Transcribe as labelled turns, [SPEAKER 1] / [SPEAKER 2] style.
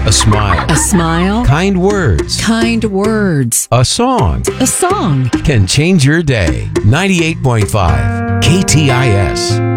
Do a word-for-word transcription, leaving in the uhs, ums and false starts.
[SPEAKER 1] A smile.
[SPEAKER 2] A smile.
[SPEAKER 1] Kind words.
[SPEAKER 2] Kind words.
[SPEAKER 1] A song
[SPEAKER 2] A song.
[SPEAKER 1] can change your day. ninety-eight point five K T I S.